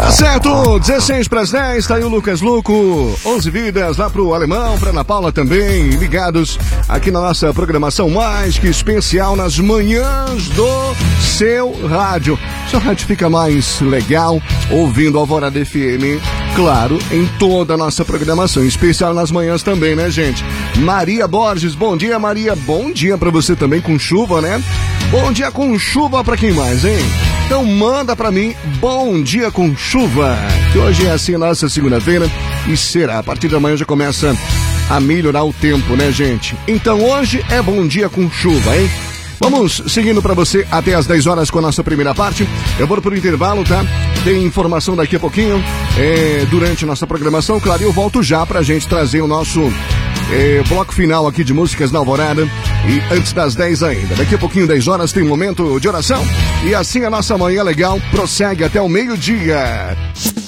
Tá certo, 16 para as 10, tá aí o Lucas Luco, 11 vidas lá pro Alemão, pra Ana Paula também, ligados aqui na nossa programação mais que especial nas manhãs do seu rádio. Seu rádio fica mais legal ouvindo Alvorada FM, claro, em toda a nossa programação, em especial nas manhãs também, né, gente? Maria Borges, bom dia, Maria, bom dia pra você também com chuva, né? Bom dia com chuva pra quem mais, hein? Então manda pra mim, bom dia com chuva, que hoje é assim a nossa segunda-feira e será, a partir da manhã já começa a melhorar o tempo, né, gente? Então hoje é bom dia com chuva, hein? Vamos seguindo pra você até as 10 horas com a nossa primeira parte. Eu vou pro intervalo, tá? Tem informação daqui a pouquinho, durante a nossa programação, claro, eu volto já pra gente trazer o nosso bloco final aqui de músicas na Alvorada. E antes das 10 ainda. Daqui a pouquinho, 10 horas, tem um momento de oração. E assim a nossa manhã legal prossegue até o meio-dia.